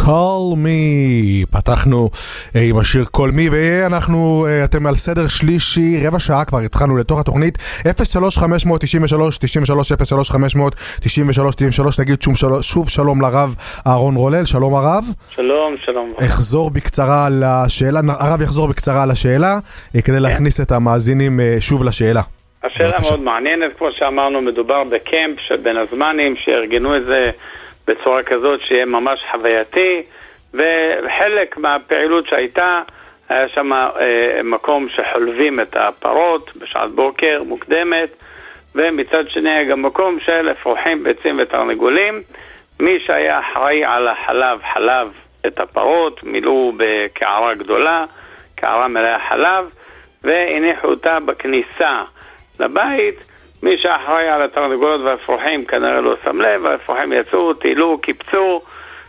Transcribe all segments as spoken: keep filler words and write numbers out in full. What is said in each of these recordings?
Call Me. פתחנו אה, עם השיר Call Me, ואנחנו, אה, אתם על סדר שלישי, רבע שעה כבר התחלנו לתוך התוכנית. אפס שלוש חמש תשע שלוש תשע שלוש אפס שלוש חמש תשע שלוש תשע שלוש. נגיד שוב, של... שוב שלום לרב אהרון רולל. שלום הרב. שלום, שלום. אחזור בקצרה על השאלה, הרב יחזור בקצרה על השאלה, אה, כדי להכניס את המאזינים אה, שוב לשאלה. השאלה מאוד מעניינת, כמו שאמרנו, מדובר בקמפ שבין הזמנים שארגנו את זה בצורה כזאת שיהיה ממש חווייתי, וחלק מהפעילות שהייתה, היה שם אה, מקום שחולבים את הפרות בשעת בוקר מוקדמת, ומצד שני היה גם מקום של אפרוחים, ביצים ותרנגולים. מי שהיה אחראי על החלב חלב את הפרות, מילאו בקערה גדולה, קערה מלאה חלב, והניחו אותה בכניסה לבית. מי שאחראי על התרנגולות והאפרוחים כנראה לא שם לב, האפרוחים יצאו, טילו, קיפצו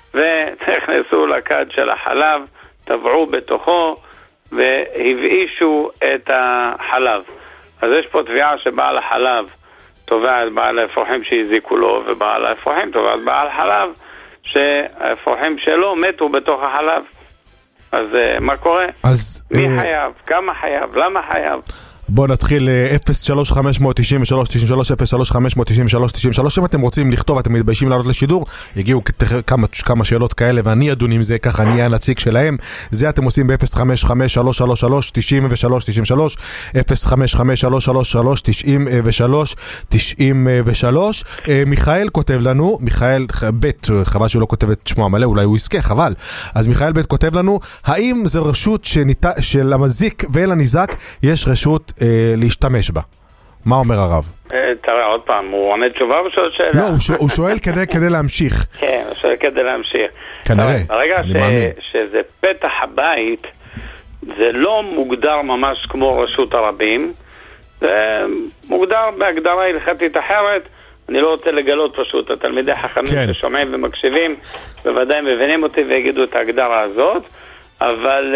ונכנסו לכד של החלב, טבעו בתוכו והבאישו את החלב. אז יש פה תביעה שבעל החלב תובע את בעל האפרוחים שהזיקו לו, ובעל האפרוחים תובע את בעל החלב שהאפרוחים שלו מתו בתוך החלב. אז מה קורה? אז, מי אה... חייב? כמה חייב? למה חייב? בואו נתחיל אפס שלוש חמש תשע שלוש תשע שלוש אפס שלוש חמש תשע שלוש תשע שלוש. אם אתם רוצים לכתוב, אתם מתביישים לעלות לשידור, יגיעו כמה, כמה שאלות כאלה ואני אדון עם זה, ככה אני אהיה הנציג שלהם. זה אתם עושים ב-אפס חמש חמש שלוש שלוש שלוש תשע שלוש תשע שלוש, אפס חמש חמש שלוש שלוש שלוש תשע שלוש תשע שלוש. מיכאל כותב לנו, מיכאל בית, חבל שהוא לא כותב את שמו המלא, אולי הוא יזכה, חבל. אז מיכאל בית כותב לנו, האם זו רשות שניתן, של המזיק ולניזק יש רשות להשתמש בה? מה אומר הרב? תראה עוד פעם, הוא עונה תשובה או שואל שאלה? לא, הוא שואל כדי להמשיך. כן, הוא שואל כדי להמשיך. כנראה, ברגע שזה פתח הבית, זה לא מוגדר ממש כמו רשות הרבים, זה מוגדר בהגדרה הלכתית אחרת. אני לא רוצה לגלות פשוט, התלמידי חכמים ששומעים ומקשיבים בוודאי מבינים אותי ויגידו את ההגדרה הזאת, אבל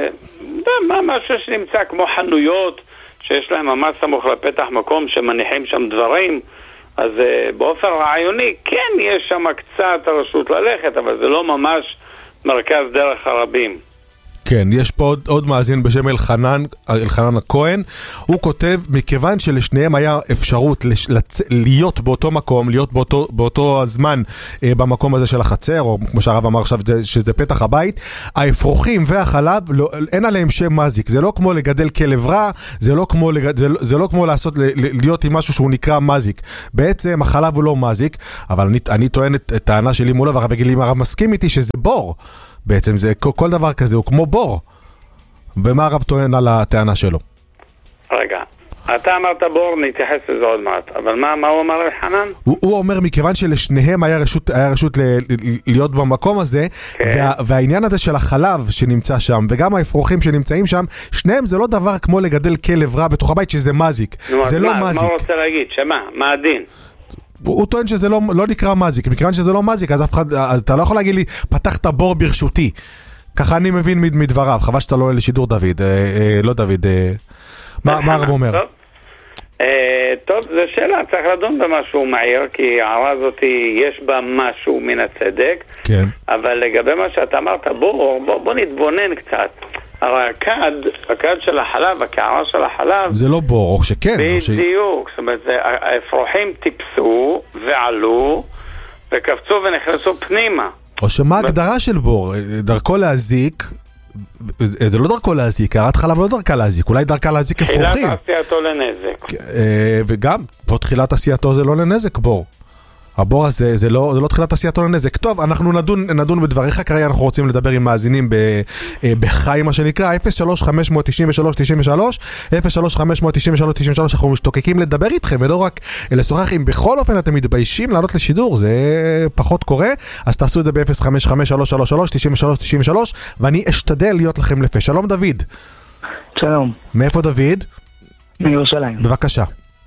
מה, משהו שנמצא כמו חנויות שיש להם ממש סמוך לפתח מקום שמניחים שם דברים, אז באופן רעיוני כן יש שם קצת הרשות ללכת, אבל זה לא ממש מרכז דרך הרבים. כן, יש פה עוד, עוד מאזין בשם אלחנן, אלחנן הכהן. הוא כותב, מכיוון שלשניהם היה אפשרות לש, לצ... להיות באותו מקום, להיות באותו, באותו הזמן אה, במקום הזה של החצר, או כמו שהרב אמר עכשיו, שזה פתח הבית, האפרוחים והחלב, לא, אין עליהם שם מזיק. זה לא כמו לגדל כלב רע, זה לא כמו, לגד... זה, זה לא כמו לעשות, להיות עם משהו שהוא נקרא מזיק. בעצם החלב הוא לא מזיק, אבל אני, אני טוען את, את טענה שלי מולו, והרב יגיד לי, אם הרב מסכים איתי שזה בור. בעצם זה, כל דבר כזה הוא כמו בור. ומה הרב טוען על הטענה שלו? רגע, אתה אמרת בור, נתייחס לזה עוד מעט, אבל מה, מה הוא אמר לחנן? הוא, הוא אומר, מכיוון שלשניהם היה רשות, היה רשות ל, ל, להיות במקום הזה, כן. וה, והעניין הזה של החלב שנמצא שם, וגם האפרוחים שנמצאים שם, שניהם זה לא דבר כמו לגדל כלב רע בתוך הבית, שזה מזיק. נו, זה מה, לא מזיק. מה הוא רוצה להגיד? שמה? מה הדין? הוא טוען שזה לא, לא נקרא מזיק, מכיוון שזה לא מזיק, אז, אחד, אז אתה לא יכול להגיד לי, פתחת בור ברשותי. ככה אני מבין מדבריו, חבל שאתה לא עולה לשידור דוד, אה, אה, לא דוד, אה, מה, מה הרב אומר? טוב, אה, טוב, זו שאלה, צריך לדון במשהו מהיר, כי הערה הזאת יש בה משהו מן הצדק, כן. אבל לגבי מה שאתה אמרת, בוא, בוא, בוא נתבונן קצת. הרי הכד, הכד של החלב, הקערה של החלב זה לא בור, או שכן בדיוק, או ש... זאת אומרת, האפרוחים טיפסו ועלו וקפצו ונכנסו פנימה. או שמה ההגדרה של בור? דרכו להזיק, זה לא דרכו להזיק, קערת חלב לא דרכה להזיק, אולי דרכה להזיק אפרוחים. תחילת עשייתו לנזק. וגם, פה תחילת עשייתו זה לא לנזק בור. הבור הזה, זה לא, זה לא תחילת עשייתו לנזק. טוב, אנחנו נדון, נדון בדבריך, כרגע אנחנו רוצים לדבר עם מאזינים בחי, מה שנקרא, אפס שלוש חמש תשע שלוש תשע שלוש, אפס שלוש חמש תשע שלוש תשע שלוש, אנחנו משתוקקים לדבר איתכם, ולא רק לשוחח. אם בכל אופן אתם מתביישים לעלות לשידור, זה פחות קורה, אז תעשו את זה ב-אפס חמש חמש שלוש שלוש שלוש תשע שלוש תשע שלוש, ואני אשתדל להיות לכם לפה. שלום דוד. שלום. מאיפה דוד? מירושלים. בבקשה.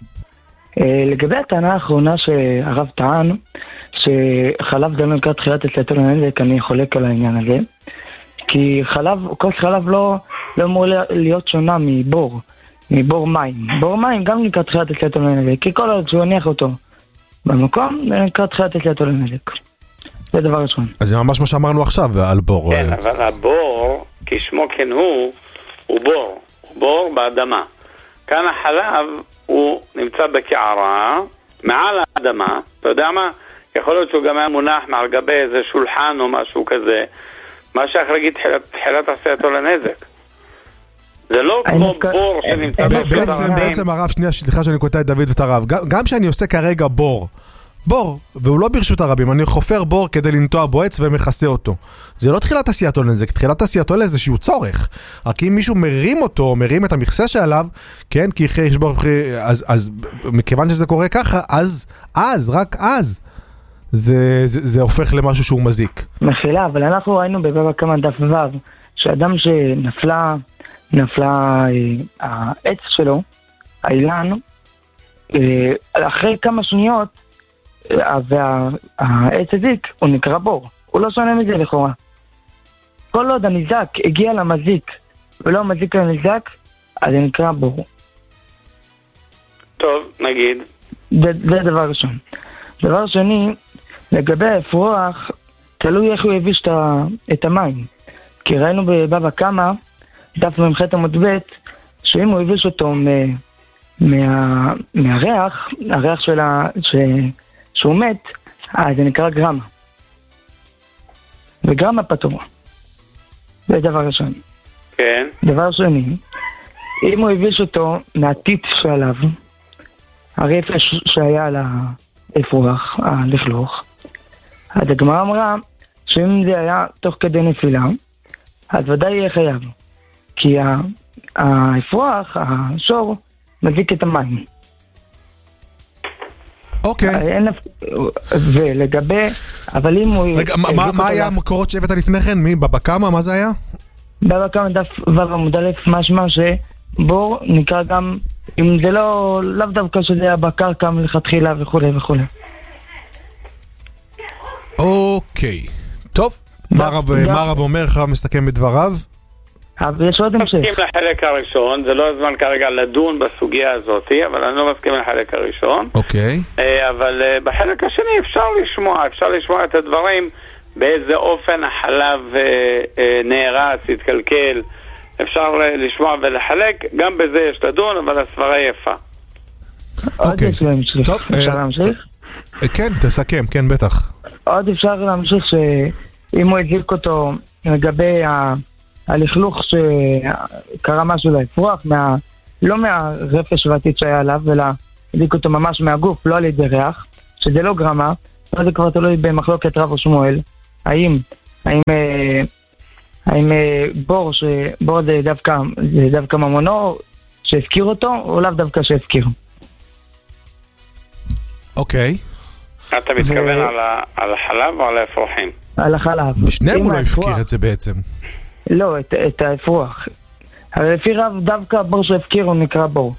לגבי הטענה האחרונה שהרב טען שחלב דלן לקראת תחילת עשייתו לנזק, אני חולק על העניין הזה, כי חלב, כל חלב לא, לא אמור להיות שונה מבור, מבור מים. בור מים גם לקראת תחילת עשייתו לנזק, כי כל עוד שהוא הניח אותו במקום, לקראת תחילת עשייתו לנזק. זה דבר ראשון. אז זה ממש מה שאמרנו עכשיו על בור. כן, אבל הבור, כשמו כן הוא, הוא בור. הוא בור באדמה. כאן החלב הוא נמצא בקערה, מעל האדמה. אתה יודע מה? יכול להיות שהוא גם היה מונח מעל גבי איזה שולחן או משהו כזה. מה שאחר להגיד תחילת עשייתו לנזק. זה לא כמו בור שנמצא בעצם, בעצם הרב, שנייה, סליחה שאני קוטע את דוד ואת הרב, גם שאני עושה כרגע בור, בור, והוא לא ברשות הרבים, אני חופר בור כדי לנטוע בועץ ומכסה אותו. זה לא תחילת עשייתו לנזק, תחילת עשייתו לאיזשהו צורך. רק אם מישהו מרים אותו, מרים את המכסה שעליו, כן, כי יש בור, אז, אז מכיוון שזה קורה ככה, אז, אז, רק אז, זה, זה, זה הופך למשהו שהוא מזיק. מחילה, אבל אנחנו ראינו בבבא קמא דף ו' שאדם שנפלה, נפלה אה, העץ שלו, האילן, אה, אחרי כמה שניות, אה, והעץ הזיק, הוא נקרא בור. הוא לא שונה מזה לכאורה. כל עוד הנזק הגיע למזיק, ולא המזיק לנזק, אז זה נקרא בור. טוב, נגיד. זה, זה דבר ראשון. דבר שני, לגבי האפרוח, תלוי איך הוא יביש את המים. כי ראינו בבבא קמא, דף ממח' עמוד ב', שאם הוא יביש אותו מה, מהריח, הריח שלה, ש, שהוא מת, אז זה נקרא גרמה. וגרמה פטור. זה דבר ראשון. כן. דבר שני, אם הוא יביש אותו מהטיט שעליו, הרפש שהיה על האפרוח, הלכלוך, אז הגמרא אמרה שאם זה היה תוך כדי נפילה, אז ודאי יהיה חייב. כי האפרוח, השור, מזיק את המים. אוקיי. ולגבי, אבל אם הוא... רגע, מה היה המקורות שהבאת לפני כן? מי? בבא קמא? מה זה היה? בבא קמא דף ו' עמוד א', משמע שבור נקרא גם, אם זה לא, לאו דווקא שזה היה בקרקע מלכתחילה וכו' וכו'. אוקיי. טוב. מה הרב אומר לך מסתכם בדבריו? יש עוד המשך. מסכים לחלק הראשון, זה לא הזמן כרגע לדון בסוגיה הזאת, אבל אני לא מסכים לחלק הראשון. אוקיי. אבל בחלק השני אפשר לשמוע, אפשר לשמוע את הדברים, באיזה אופן החלב נהרס, התקלקל, אפשר לשמוע ולחלק, גם בזה יש לדון, אבל הסברה יפה. עוד אפשר להמשיך? כן, תסכם, כן, בטח. עוד אפשר להמשיך שאם הוא הדליק אותו לגבי הלכלוך שקרה משהו לאפרוח, מה, לא מהרפש והטיט שהיה עליו, אלא הדליק אותו ממש מהגוף, לא על ידי ריח, שזה לא גרמה, זה כבר תלוי במחלוקת רב ושמואל, האם, האם, האם בור, בור זה דווקא, זה דווקא ממונו שהזכיר אותו, או לאו דווקא שהזכיר. אוקיי. אתה מתכוון על החלב או על האפרוחים? על החלב. בשניהם הוא לא הפקיר את זה בעצם. לא, את, את האפרוח. אבל לפי רב דווקא בור שהפקיר הוא נקרא בור.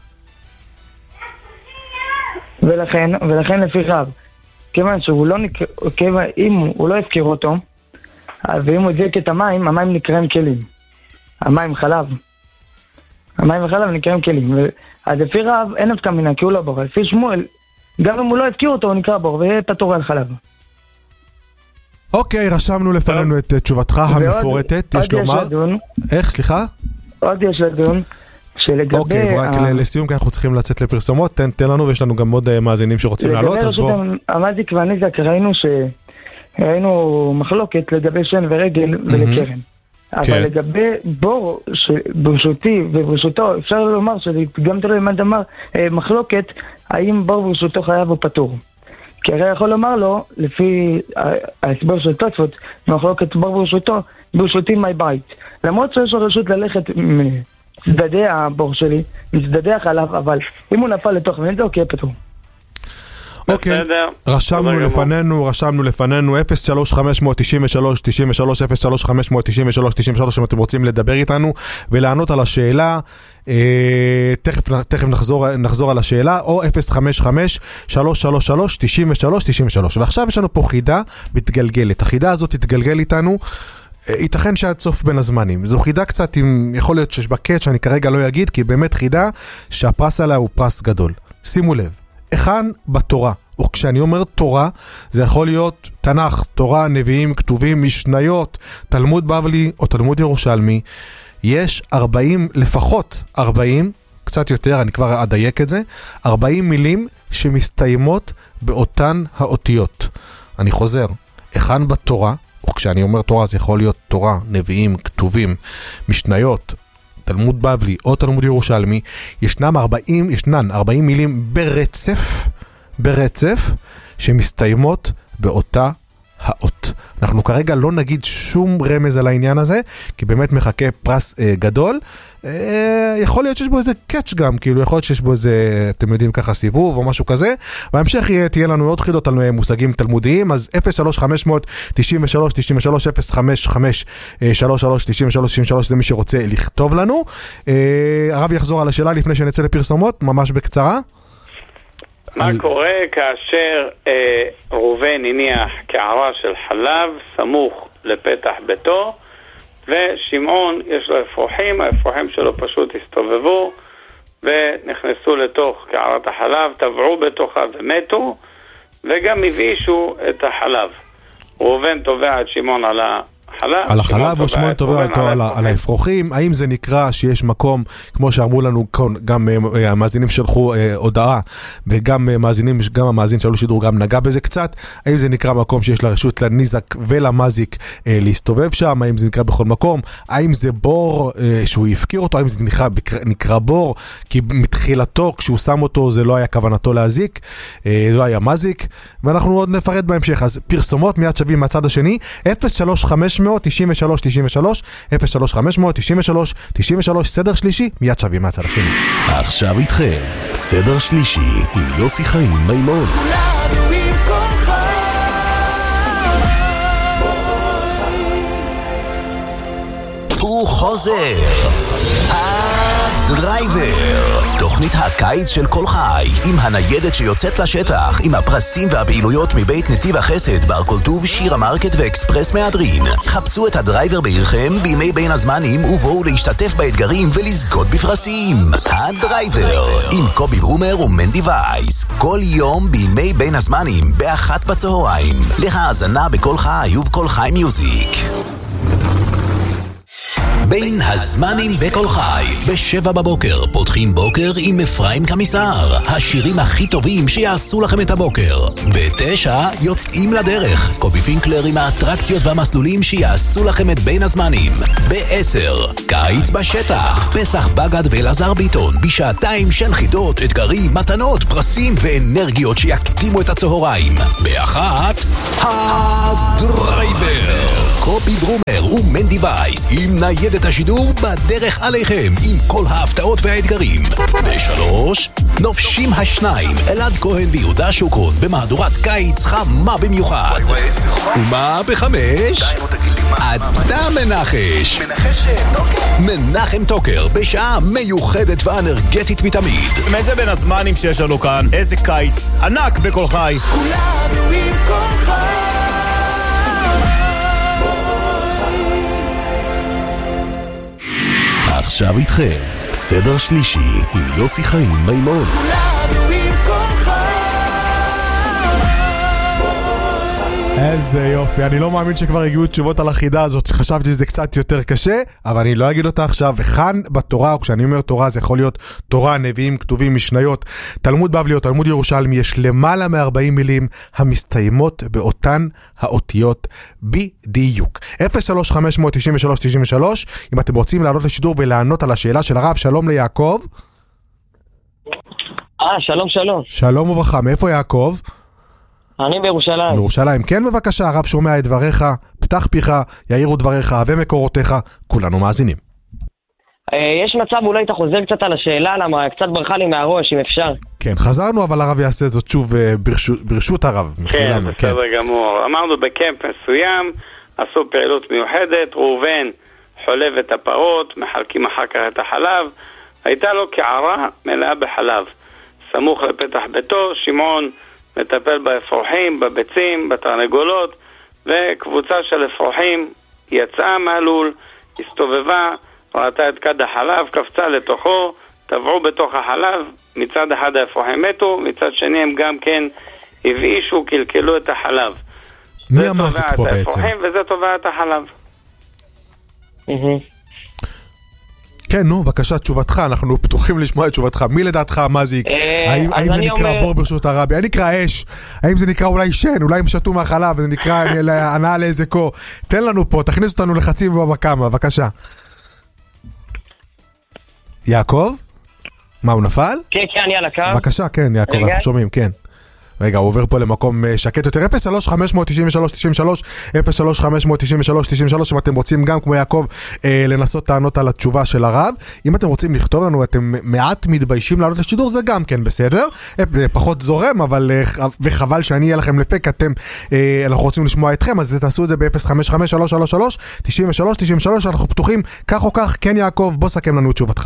ולכן, ולכן לפי רב, כיוון שהוא לא נקרא, כיוון, אם הוא לא הפקיר אותו, ואם הוא הדליק את המים, המים נקראים כלים. המים חלב. המים וחלב נקראים כלים. אז לפי רב אין הפקע מן, כי הוא לא בור. לפי שמואל, גם אם הוא לא הפקיר אותו, הוא נקרא בור, ויהיה פטור על חלב. אוקיי, רשמנו לפנינו את תשובתך המפורטת, יש לומר. איך, סליחה? עוד יש לדון, שלגבי... אוקיי, רק לסיום, כי אנחנו צריכים לצאת לפרסומות, תן לנו, ויש לנו גם עוד מאזינים שרוצים לעלות, אז בוא. לגבי רשות המזיק והנזק, ראינו ש... ראינו מחלוקת לגבי שן ורגל ולקרן. אבל לגבי בור ברשותי וברשותו, אפשר לומר שזה גם תלוי מה דמר מחלוקת, האם בור ברשותו חייב או פטור. כי הרי יכול לומר לו, לפי ההסבר של תוספות, מחלוקת בור ברשותו, ברשותי מי בית. למרות שיש לו רשות ללכת מצדדי הבור שלי, מצדדי החלב, אבל אם הוא נפל לתוך מנזה, הוא יהיה פטור. אוקיי, רשמנו לפנינו, רשמנו לפנינו אפס שלוש חמש תשע שלוש תשע שלוש אפס שלוש חמש תשע שלוש תשע שלוש אם אתם רוצים לדבר איתנו ולענות על השאלה, תכף, תכף נחזור, נחזור על השאלה, או אפס חמש חמש שלוש שלוש שלוש תשע שלוש תשע שלוש. ועכשיו יש לנו פה חידה מתגלגלת, החידה הזאת תתגלגל איתנו, ייתכן שעד סוף בין הזמנים. זו חידה קצת, עם, יכול להיות שיש בה קט שאני כרגע לא אגיד, כי באמת חידה שהפרס עליה הוא פרס גדול. שימו לב, היכן בתורה וכשאני אומר תורה, זה יכול להיות תנ"ך, תורה, נביאים, כתובים, משניות, תלמוד בבלי או תלמוד ירושלמי. יש ארבעים, לפחות ארבעים, קצת יותר, אני כבר אדייק את זה, ארבעים מילים שמסתיימות באותן האותיות. אני חוזר, היכן בתורה, וכשאני אומר תורה זה יכול להיות תורה, נביאים, כתובים, משניות, תלמוד בבלי או תלמוד ירושלמי, ישנם ארבעים, ישנן ארבעים מילים ברצף, ברצף, שמסתיימות באותה האות. אנחנו כרגע לא נגיד שום רמז על העניין הזה, כי באמת מחכה פרס אה, גדול. אה, יכול להיות שיש בו איזה קאץ' גם, כאילו יכול להיות שיש בו איזה, אתם יודעים ככה, סיבוב או משהו כזה. בהמשך יהיה, תהיה לנו עוד חידות על מושגים תלמודיים, אז אפס שלוש חמש תשעים ושלוש תשעים ושלוש אפס חמש חמש שלוש שלוש תשעים ושלוש תשעים ושלוש, זה מי שרוצה לכתוב לנו. אה, הרב יחזור על השאלה לפני שנצא לפרסומות, ממש בקצרה. מה על... קורה כאשר אה, ראובן הניח קערה של חלב סמוך לפתח ביתו, ושמעון יש לו אפרוחים, האפרוחים שלו פשוט הסתובבו ונכנסו לתוך קערת החלב, טבעו בתוכה ומתו, וגם הבאישו את החלב. ראובן תובע את שמעון על ה... על החלב, ושמעון תובע אותו על האפרוחים. האם זה נקרא שיש מקום, כמו שאמרו לנו, גם המאזינים שלחו הודעה, וגם מאזינים, גם המאזין שלו שידור גם נגע בזה קצת, האם זה נקרא מקום שיש לרשות לניזק ולמזיק להסתובב שם, האם זה נקרא בכל מקום, האם זה בור שהוא יפקיר אותו, האם זה נקרא, נקרא בור, כי מתחילתו, כשהוא שם אותו, זה לא היה כוונתו להזיק, זה לא היה מזיק, ואנחנו עוד נפרד בהמשך. אז פרסומות מיד שווים מהצד השני, אפס שלוש חמש תשעים ושלוש תשעים ושלוש אפס שלוש חמש תשעים ושלוש תשעים ושלוש, סדר שלישי, מיד שווים מהצד השני. עכשיו איתכם, סדר שלישי עם יוסי חיים מימון. הוא חוזר, הדרייבר, תוכנית הקיץ של כל חי, עם הניידת שיוצאת לשטח, עם הפרסים והפעילויות מבית נתיב החסד, בר כל טוב, שירה מרקט ואקספרס מהדרין. חפשו את הדרייבר בעירכם בימי בין הזמנים ובואו להשתתף באתגרים ולזכות בפרסים. הדרייבר, עם קובי ברומר ומנדי וייס, כל יום בימי בין הזמנים, באחת בצהריים. להאזנה בכל חי ובכל חי מיוזיק. בין הזמנים בכל חי, בשבע בבוקר פותחים בוקר עם אפרים קמיסר, השירים הכי טובים שיעשו לכם את הבוקר. בתשע יוצאים לדרך, קובי פינקלר עם האטרקציות והמסלולים שיעשו לכם את בין הזמנים. בעשר, קיץ בשטח, פסח בגד ואלעזר ביטון, בשעתיים של חידות, אתגרים, מתנות, פרסים ואנרגיות שיקדימו את הצהריים. באחת, הדרייבר, קובי ברומר ומנדי וייס עם ניידת השידור בדרך עליכם עם כל ההפתעות והאתגרים. בשלוש, נופשים השניים, אלעד כהן ויהודה שוקרון במהדורת קיץ חמה במיוחד. ומה בחמש? אתה מנחש. מנחם טוקר בשעה מיוחדת ואנרגטית מתמיד. איזה בין הזמנים שיש לנו כאן, איזה קיץ ענק בכל חי. כולנו עם כל חי. עכשיו איתכם, סדר שלישי עם יוסי חיים מימון. איזה יופי, אני לא מאמין שכבר הגיעו תשובות על החידה הזאת, חשבתי שזה קצת יותר קשה, אבל אני לא אגיד אותה עכשיו. וכאן בתורה, וכשאני אומר תורה זה יכול להיות תורה, נביאים, כתובים, משניות, תלמוד בבלי או תלמוד ירושלמי, יש למעלה מ-ארבעים מילים המסתיימות באותן האותיות בדיוק. אפס שלוש חמש תשעים ושלוש תשעים ושלוש, אם אתם רוצים לעלות לשידור ולענות על השאלה של הרב. שלום ליעקב. אה, שלום שלום. שלום וברכה, מאיפה יעקב? אני בירושלים. בירושלים, כן בבקשה, הרב שומע את דבריך, פתח פיך, יאירו דבריך ומקורותיך, כולנו מאזינים. יש מצב, אולי אתה חוזר קצת על השאלה, למה קצת ברכה לי מהראש, אם אפשר. כן, חזרנו, אבל הרב יעשה זאת שוב ברשות, ברשות הרב. כן, בסדר גמור. אמרנו בקמפ מסוים, עשו פעילות מיוחדת, ראובן חולב את הפרות, מחלקים אחר כך את החלב, הייתה לו קערה מלאה בחלב. סמוך לפתח ביתו, שמעון מטפל באפרוחים, בביצים, בתרנגולות, וקבוצה של אפרוחים יצאה מהלול, הסתובבה, ראתה את כד החלב, קפצה לתוכו, טבעו בתוך החלב, מצד אחד האפרוחים מתו, מצד שני הם גם כן הבאישו, קלקלו את החלב. מי המזיק פה בעצם? וזה תובעת החלב. כן, נו, בבקשה, תשובתך, אנחנו פתוחים לשמוע את תשובתך. מי לדעתך המזיק? האם זה נקרא בור ברשות הרבי? האם נקרא אש? האם זה נקרא אולי שן? אולי הם שתו מהחלב וזה נקרא הנאה לאיזה קו? תן לנו פה, תכניס אותנו לחצי ובבקמה, בבקשה. יעקב? מה, הוא נפל? כן, כן, אני על הקו. בבקשה, כן, יעקב, אנחנו שומעים, כן. רגע, הוא עובר פה למקום שקט יותר. אפס שלוש חמש תשע שלוש תשע שלוש, אפס שלוש חמש תשע שלוש תשע שלוש, אם אתם רוצים גם כמו יעקב אה, לנסות לענות על התשובה של הרב. אם אתם רוצים לכתוב לנו, אתם מעט מתביישים לעלות לשידור, זה גם כן בסדר. אה, פחות זורם, אבל אה, וחבל שאני אהיה לכם לפק, אתם, אה, אנחנו רוצים לשמוע אתכם, אז תעשו את זה ב-אפס חמש חמש שלוש שלוש שלוש תשע שלוש תשע שלוש, אנחנו פתוחים כך או כך. כן יעקב, בוא סכם לנו את תשובתך.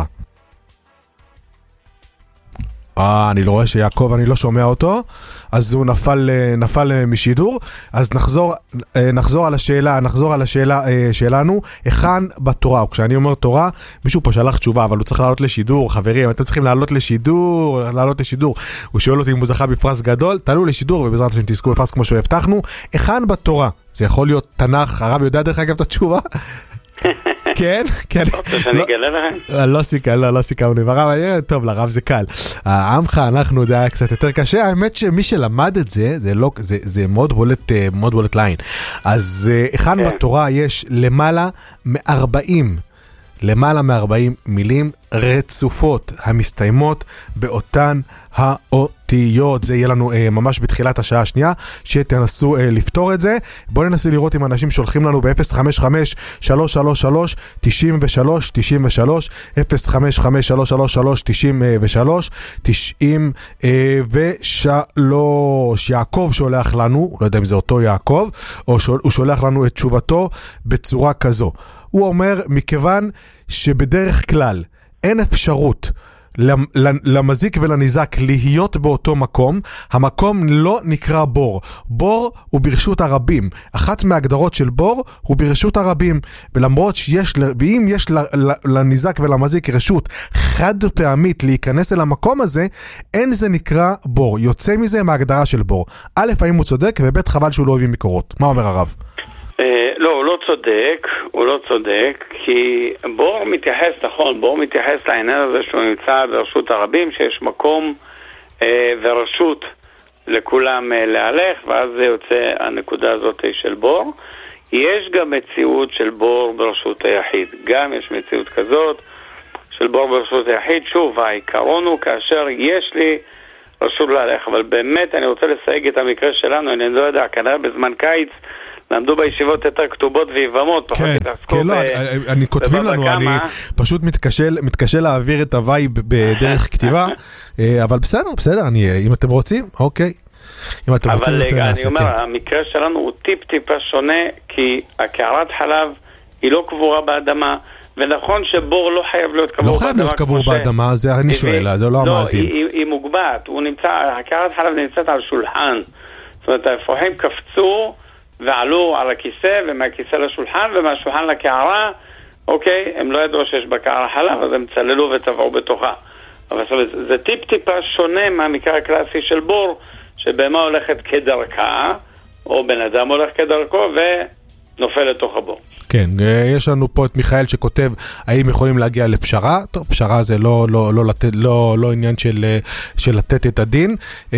אה, אני לא רואה שיעקב, אני לא שומע אותו, אז הוא נפל, נפל משידור. אז נחזור, נחזור על השאלה, נחזור על השאלה שלנו, היכן בתורה? כשאני אומר תורה, מישהו פה שלח תשובה, אבל הוא צריך לעלות לשידור, חברים, אתם צריכים לעלות לשידור, לעלות לשידור. הוא שואל אותי אם הוא זכה בפרס גדול, תעלו לשידור, ובעזרת השם תזכו בפרס כמו שהבטחנו. היכן בתורה? זה יכול להיות תנ"ך, הרב יודע דרך אגב את התשובה? כן, כן. רוצה שאני אגלה לכם? לא סיכה, לא, לא סיכה, הוא נברא, טוב, לרב זה קל. העמך, אנחנו, זה היה קצת יותר קשה, האמת שמי שלמד את זה, זה לא, זה, זה מאוד בולט, מאוד בולט ליין. אז היכן בתורה יש למעלה מ-ארבעים, למעלה מ-ארבעים מילים רצופות המסתיימות באותן האותיות. זה יהיה לנו אה, ממש בתחילת השעה השנייה, שתנסו אה, לפתור את זה. בואו ננסה לראות אם אנשים שולחים לנו ב-אפס חמש חמש שלוש שלוש שלוש תשע שלוש תשע שלוש, אפס חמש חמש שלוש שלוש שלוש תשע שלוש תשע ושלוש. יעקב שולח לנו, לא יודע אם זה אותו יעקב, או שול, הוא שולח לנו את תשובתו בצורה כזו. הוא אומר, מכיוון שבדרך כלל אין אפשרות למזיק ולניזק להיות באותו מקום, המקום לא נקרא בור. בור הוא ברשות הרבים. אחת מההגדרות של בור הוא ברשות הרבים. ולמרות שיש, ואם יש לניזק ולמזיק רשות חד פעמית להיכנס אל המקום הזה, אין זה נקרא בור. יוצא מזה מההגדרה של בור. א', האם הוא צודק, וב', חבל שהוא לא הביא מקורות. מה אומר הרב? לא, הוא לא צודק, הוא לא צודק, כי בור מתייחס, נכון, בור מתייחס לעניין הזה שהוא נמצא ברשות הרבים, שיש מקום אה, ורשות לכולם אה, להלך, ואז זה יוצא הנקודה הזאת של בור. יש גם מציאות של בור ברשות היחיד, גם יש מציאות כזאת של בור ברשות היחיד. שוב, העיקרון הוא כאשר יש לי רשות להלך, אבל באמת אני רוצה לסייג את המקרה שלנו, אני לא יודע, כנראה בזמן קיץ, למדו בישיבות יותר כתובות ויבמות, פחות התעסקו כן, לא, אני כותבים לנו, אני פשוט מתקשה להעביר את הוואי בדרך כתיבה, אבל בסדר, בסדר, אם אתם רוצים, אוקיי. אם אתם רוצים, אבל אני אומר, המקרה שלנו הוא טיפ טיפה שונה, כי הקערת חלב היא לא קבורה באדמה, ונכון שבור לא חייב להיות קבור באדמה. לא חייב להיות קבור באדמה, זה אני שואל, זה לא המאזין. לא, היא מוגבעת, הקערת חלב נמצאת על שולחן, זאת אומרת, האפרוחים קפצו, ועלו על הכיסא, ומהכיסא לשולחן, ומהשולחן לקערה, אוקיי, הם לא ידעו שיש בקערה חלב, אז הם צללו וטבעו בתוכה. אבל זה, זה טיפ טיפה שונה מהמקרה הקלאסי של בור, שבהמה הולכת כדרכה, או בן אדם הולך כדרכו, ונופל לתוך הבור. כן, יש לנו פה את מיכאל שכותב, האם יכולים להגיע לפשרה? טוב, פשרה זה לא, לא, לא, לתת, לא, לא עניין של, של לתת את הדין.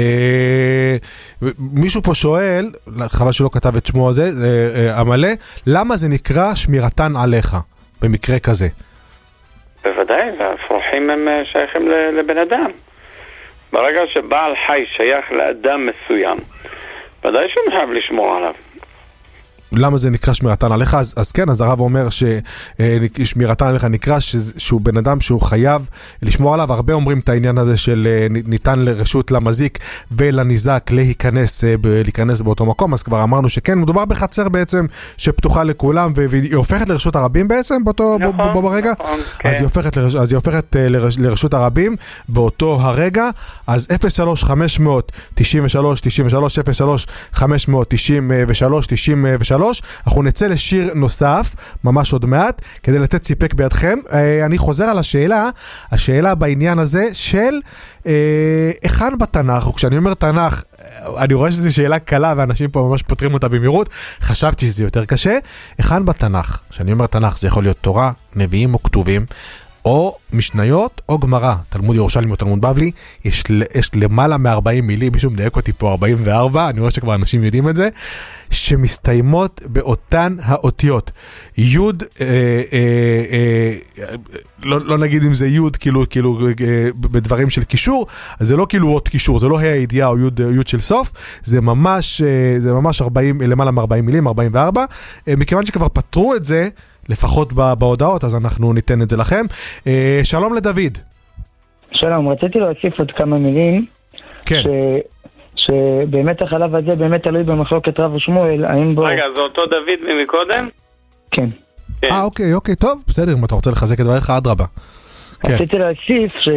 מישהו פה שואל, חבל שלא כתב את שמו הזה, המלא, למה זה נקרא שמירתן עליך, במקרה כזה? בוודאי, והפרוחים הם שייכים לבן אדם. ברגע שבעל חי שייך לאדם מסוים, ודאי שהוא חייב לשמור עליו. למה זה נקרא שמירתן עליך? אז, אז כן, אז הרב אומר ששמירתן עליך נקרא ש, שהוא בן אדם שהוא חייב לשמור עליו. הרבה אומרים את העניין הזה של ניתן לרשות למזיק ולניזק להיכנס, להיכנס באותו מקום, אז כבר אמרנו שכן, מדובר בחצר בעצם שפתוחה לכולם, והיא הופכת לרשות הרבים בעצם באותו, נכון, בו, בו ברגע, נכון, כן. אז היא הופכת, לרש, אז היא הופכת לרש, לרשות הרבים באותו הרגע. אז אפס שלוש חמש תשע שלוש תשע שלוש, אפס שלוש חמש תשע שלוש תשע שלוש. אנחנו נצא לשיר נוסף, ממש עוד מעט, כדי לתת סיפק בידכם. אני חוזר על השאלה, השאלה בעניין הזה של היכן בתנ"ך, וכשאני אומר תנ"ך, אני רואה שזו שאלה קלה, ואנשים פה ממש פותרים אותה במהירות, חשבתי שזה יותר קשה. היכן בתנ"ך, שאני אומר תנ"ך, זה יכול להיות תורה, נביאים או כתובים, או משניות או גמרא, תלמוד ירושלמי או תלמוד בבלי, יש, יש למעלה מ-ארבעים מילים, מישהו מדייק אותי פה ארבעים וארבע, אני רואה שכבר אנשים יודעים את זה, שמסתיימות באותן האותיות. יוד, אה, אה, אה, לא, לא נגיד אם זה יוד, כאילו, כאילו, אה, בדברים של קישור, אז זה לא כאילו עוד קישור, זה לא ה' הידיעה או יוד, יוד של סוף, זה ממש, אה, זה ממש ארבעים, למעלה מ-ארבעים מילים, ארבעים וארבע, אה, מכיוון שכבר פתרו את זה, לפחות בהודעות, אז אנחנו ניתן את זה לכם. אה, שלום לדוד. שלום, רציתי להוסיף עוד כמה מילים. כן. ש... שבאמת החלב הזה באמת תלוי במחלוקת רב ושמואל, האם בו... רגע, זה אותו דוד ממקודם? כן. אה, אוקיי, אוקיי, טוב, בסדר, אם אתה רוצה לחזק את דבריך, אדרבה. כן. רציתי להוסיף ש...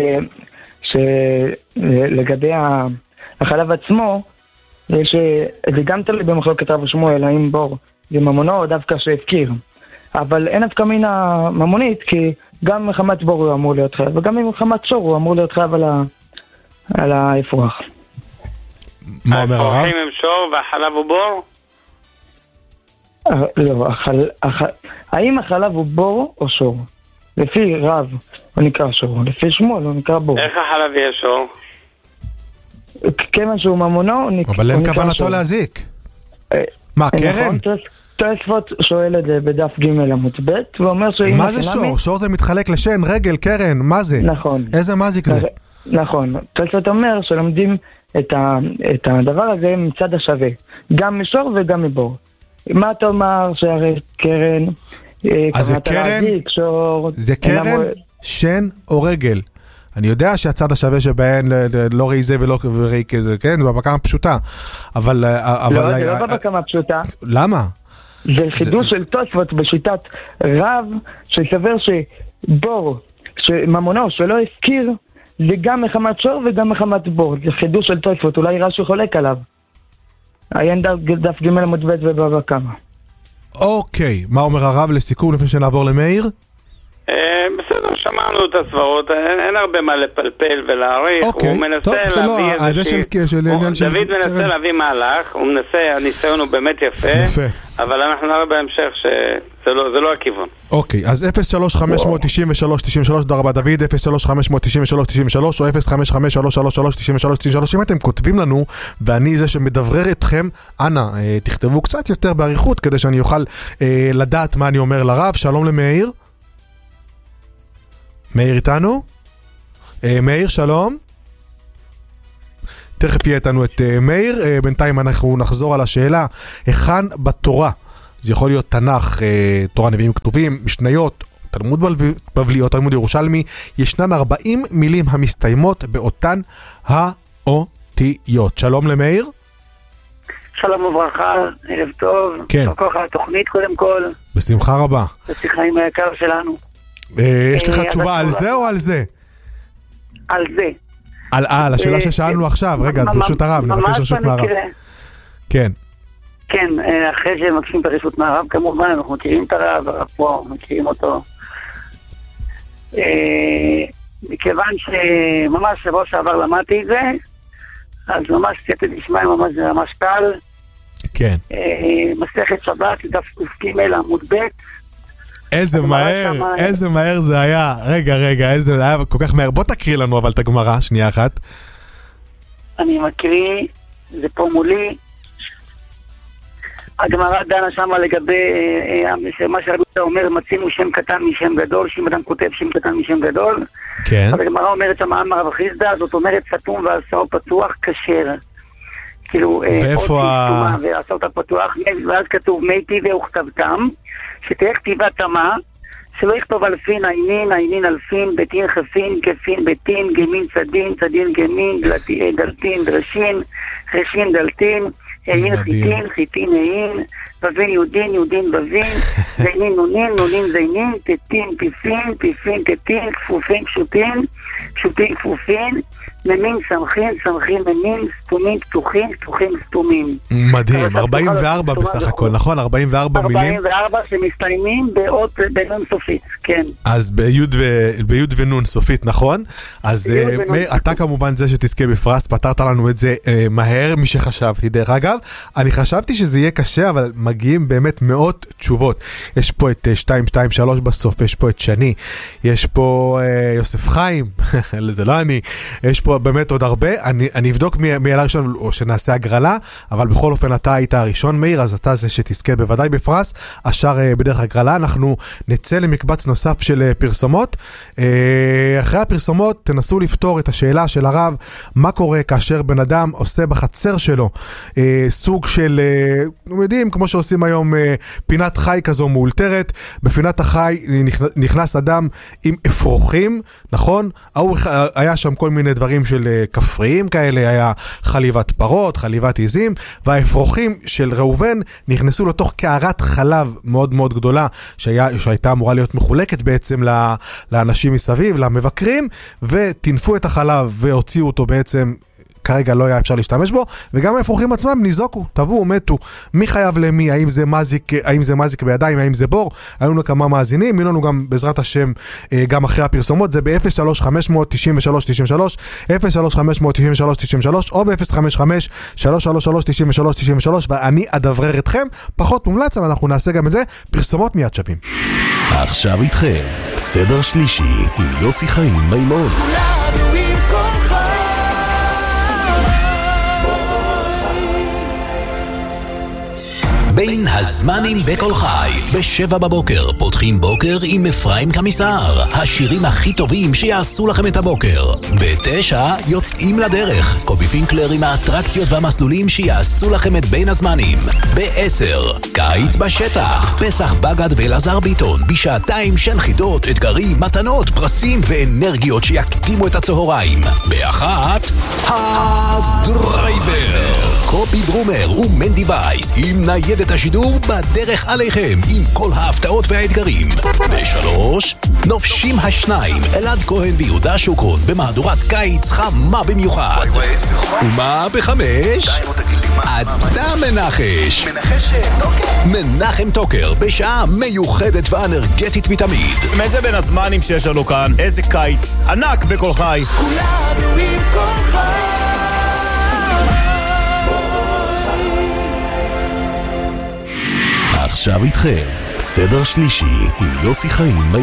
שלגבי החלב עצמו, זה גם תלוי במחלוקת רב ושמואל, האם בור זה ממונו או דווקא שהפקיר. אבל אין דווקא מן הממונית, כי גם מחמת בור הוא אמור להיות חייב, וגם מחמת שור הוא אמור להיות חייב על, ה... על האפרוח. מה אומר הרב? האפרוחים הם שור והחלב הוא בור? לא, החל... הח... האם החלב הוא בור או שור? לפי רב הוא נקרא שור, לפי שמואל הוא נקרא בור. איך החלב יהיה שור? כיוון שהוא ממונו הוא נקרא שור. אבל אין כוונתו להזיק. מה, קרן? תוספות שואל את זה בדף ג' עמוד ב' ואומר שאם... מה זה שור? שור זה מתחלק לשן, רגל, קרן, מה זה? נכון. איזה מזיק זה? נכון. תוספות אומר שלומדים את הדבר הזה מצד השווה. גם משור וגם מבור. מה אתה אומר שהרי קרן... אז זה קרן? זה קרן, שן או רגל? אני יודע שהצד השווה שבהן לא ראי זה ולא ראי כזה, כן? זה בבקמה פשוטה. אבל... לא, זה לא בבקמה פשוטה. למה? זה חידוש של תוספות בשיטת רב, שסבר שבור, שממונו שלא הזכיר, זה גם מחמת שור וגם מחמת בור. זה חידוש של תוספות, אולי רש"י חולק עליו. עיין דף ג' עמוד ב' ובבא קמא. אוקיי, מה אומר הרב לסיכום לפני שנעבור למאיר? בסדר, שמענו את הסברות, אין הרבה מה לפלפל ולהעריך. הוא מנסה להביא איזושהי... דוד מנסה להביא מהלך, הוא מנסה, הניסיון הוא באמת יפה, אבל אנחנו נראה בהמשך שזה לא הכיוון. אוקיי, אז אפס שלוש חמש תשע שלוש תשע שלוש, דרבה דוד, אפס שלוש חמש תשע שלוש תשע שלוש או אפס חמש חמש שלוש שלוש שלוש תשע שלוש תשע שלוש. אם אתם כותבים לנו ואני זה שמדברר אתכם, אנא, תכתבו קצת יותר בעריכות כדי שאני אוכל לדעת מה אני אומר לרב. שלום למאיר. מאיר איתנו? אה, מאיר, שלום. תכף יהיה איתנו את אה, מאיר. אה, בינתיים אנחנו נחזור על השאלה, היכן בתורה, זה יכול להיות תנ"ך, אה, תורה נביאים כתובים, משניות, תלמוד בבלי או תלמוד ירושלמי, ישנן ארבעים מילים המסתיימות באותן האותיות. שלום למאיר. שלום וברכה, ערב טוב. כן. כוח התוכנית קודם כל. בשמחה רבה. בשיחה עם היקר שלנו. יש לך תשובה על זה או על זה? על זה. על השאלה ששאלנו עכשיו, רגע, ברשות הרב, נבקש רשות מהרב. כן. כן, אחרי שמבקשים את הרשות מהרב, כמובן, אנחנו מכירים את הרב, הרב פה, מכירים אותו. מכיוון שממש שבוע שעבר למדתי את זה, אז ממש קטע נשמע ממש זה ממש קל. כן. מסכת שבת, דף ג' עמוד ב'. איזה מהר, איזה מהר זה היה. רגע, רגע, איזה זה היה כל כך מהר. בוא תקריא לנו אבל את הגמרא, שנייה אחת. אני מקריא, זה פה מולי. הגמרא דנה שמה לגבי מה שהרבי אומר, מצינו שם קטן משם גדול, שאם אדם כותב שם קטן משם גדול. כן. אז הגמרא אומרת שמה אמר רב חיסדא, זאת אומרת סתום ועשהו פתוח כשר. כאילו, ואיפה ה... ועשהו פתוח, ואז כתוב מי טבע וכתבתם. שתהיה כתיבה תמה, שלא יכתוב אלפין, עינין, עינין אלפין, ביתין חפין, כפין, ביתין, גמין צדין, צדין גמין, דלתין, דרשין, חשין, דלתין, העין חיתין, חיתין העין, בבין יהודין, יהודין בבין, זינין נונין, נונין זינין, תתין פיפין, פיפין תתין, כפופין כפופין, כפופין כפופין, ממין צמחים, צמחים ממין, סתומים פתוחים, פתוחים סתומים. מדהים, ארבעים וארבע בסך הכל, נכון? ארבעים וארבע מילים. ארבעים וארבע שמסתיימים באות בנון סופית, כן. אז ביוד ונון סופית, נכון? אז אתה כמובן זה שתזכה בפרס, פתרת לנו את זה מהר מי שחשבתי. דרך אגב, אני חשבתי שזה יהיה קשה, אבל מגיעים באמת מאות תשובות. יש פה את שתיים שתיים שלוש בסוף, יש פה את שני, יש פה יוסף חיים, זה לא אני, יש פה באמת עוד הרבה, אני, אני אבדוק מי, מי אלה ראשון או שנעשה הגרלה, אבל בכל אופן אתה היית הראשון מאיר, אז אתה זה שתזכה בוודאי בפרס, השאר בדרך הגרלה. אנחנו נצא למקבץ נוסף של פרסומות, אחרי הפרסומות תנסו לפתור את השאלה של הרב, מה קורה כאשר בן אדם עושה בחצר שלו סוג של, אתם יודעים, כמו שעושים היום פינת חי כזו מאולתרת, בפינת החי נכנס אדם עם אפרוחים, נכון? היה שם כל מיני דברים של כפריים כאלה, היה חליבת פרות, חליבת עיזים, והאפרוחים של ראובן נכנסו לתוך קערת חלב מאוד מאוד גדולה, שהיה, שהייתה אמורה להיות מחולקת בעצם לאנשים מסביב, למבקרים, ותנפו את החלב והוציאו אותו בעצם, כרגע לא היה אפשר להשתמש בו, וגם האפרוחים עצמם ניזוקו, טבעו, מתו. מי חייב למי? האם זה מזיק, האם זה מזיק בידיים, האם זה בור? היו לנו כמה מאזינים, יהיו לנו גם בעזרת השם, גם אחרי הפרסומות, זה ב-אפס שלוש חמש תשע שלוש תשע שלוש, אפס שלוש חמש תשע שלוש תשע שלוש, או ב-אפס חמש חמש שלוש שלוש שלוש תשע שלוש תשע שלוש, ואני אדברר אתכם, פחות מומלץ, אבל אנחנו נעשה גם את זה, פרסומות מיד שווים. עכשיו איתכם, סדר שלישי, עם יוסי חיים מימון. בין הזמנים בכל חי, בשבע בבוקר פותחים בוקר עם אפרים קמיסר, השירים הכי טובים שיעשו לכם את הבוקר. בתשע יוצאים לדרך, קובי פינקלר עם האטרקציות והמסלולים שיעשו לכם את בין הזמנים. בעשר, קיץ בשטח, פסח בגד ואלעזר ביטון, בשעתיים של חידות, אתגרים, מתנות, פרסים ואנרגיות שיקדימו את הצהריים. באחת, הדרייבר, קובי ברומר ומנדי וייס עם ניידת השידור בדרך עליכם עם כל ההפתעות והאתגרים. בשלוש, נופשים השניים, אלעד כהן ויהודה שוקרון במהדורת קיץ חמה במיוחד. ומה בחמש? אתה מנחש. מנחם טוקר בשעה מיוחדת ואנרגטית מתמיד. מאיזה בין הזמנים שיש לנו כאן, איזה קיץ ענק בכל חי. כולנו עם כל חי. עכשיו איתכם, סדר שלישי עם יוסי חיים.